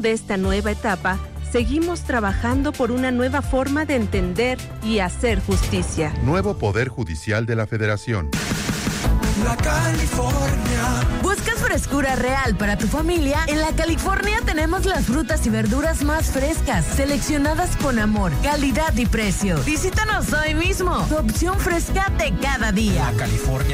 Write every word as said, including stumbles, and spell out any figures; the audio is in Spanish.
De esta nueva etapa, seguimos trabajando por una nueva forma de entender y hacer justicia. Nuevo Poder Judicial de la Federación. La California. ¿Buscas frescura real para tu familia? En La California tenemos las frutas y verduras más frescas, seleccionadas con amor, calidad y precio. Visítanos hoy mismo. Tu opción fresca de cada día. La California.